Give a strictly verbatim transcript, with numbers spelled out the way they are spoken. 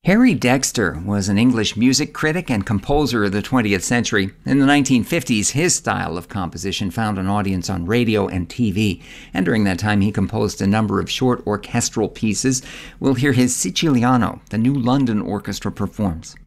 Harry Dexter was an English music critic and composer of the twentieth century. In the nineteen fifties, his style of composition found an audience on radio and T V, and during that time he composed a number of short orchestral pieces. We'll hear his Siciliano, the New London Orchestra performs.